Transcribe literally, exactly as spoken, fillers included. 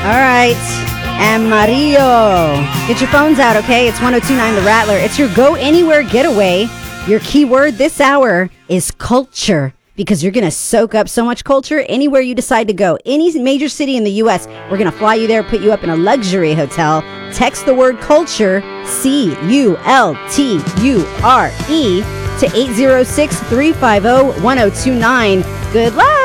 All right. Amarillo. Get your phones out, okay? It's one oh two point nine The Rattler. It's your go anywhere getaway. Your keyword this hour is culture, because you're going to soak up so much culture anywhere you decide to go. Any major city in the U S, we're going to fly you there, put you up in a luxury hotel. Text the word culture, C U L T U R E, to eight zero six, three five zero, one zero two nine. Good luck!